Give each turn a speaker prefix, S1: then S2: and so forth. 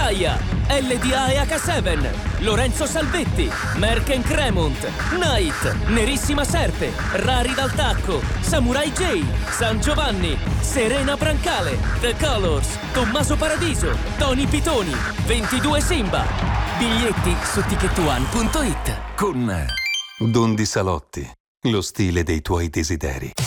S1: Gaia, LDA e H7, Lorenzo Salvetti, Merck Cremont, Knight, Nerissima Serpe, Rari dal Tacco, Samurai J, San Giovanni, Serena Brancale, The Colors, Tommaso Paradiso, Tony Pitoni, 22 Simba. Biglietti su ticketone.it.
S2: Con Don Di Salotti, lo stile dei tuoi desideri.